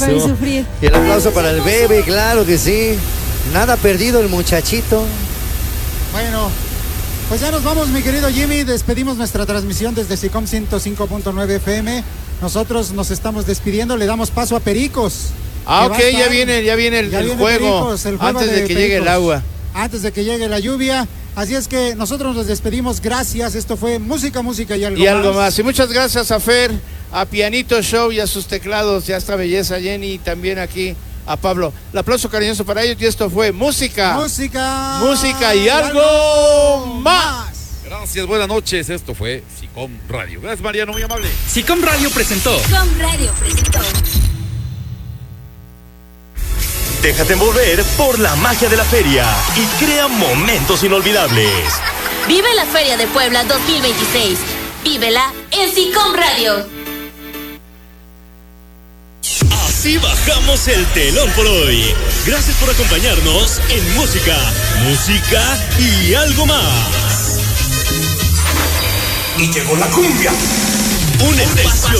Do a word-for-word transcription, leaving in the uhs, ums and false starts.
Para sufrir. Y el aplauso para el bebé, claro que sí. Nada perdido el muchachito. Bueno, pues ya nos vamos, mi querido Jimmy. Despedimos nuestra transmisión desde SICOM ciento cinco punto nueve F M. Nosotros nos estamos despidiendo, le damos paso a Pericos. Ah, ok, estar, ya viene, ya viene el, ya el, viene juego, Pericos, el juego. Antes de, de que Pericos, llegue el agua. Antes de que llegue la lluvia. Así es que nosotros nos despedimos. Gracias. Esto fue Música, Música y algo y más. Y algo más. Y muchas gracias a Fer, a Pianito Show y a sus teclados. Ya esta belleza, Jenny, y también aquí a Pablo. El aplauso cariñoso para ellos. Y esto fue Música. Música. Música y, y algo, algo más. Gracias, buenas noches. Esto fue SICOM Radio. Gracias, Mariano, muy amable. SICOM Radio presentó. SICOM Radio presentó. Déjate envolver por la magia de la feria y crea momentos inolvidables. Vive la Feria de Puebla dos mil veintiséis. Vívela en SICOM Radio. Así bajamos el telón por hoy. Gracias por acompañarnos en Música, Música y algo más. Y llegó la cumbia. Un espacio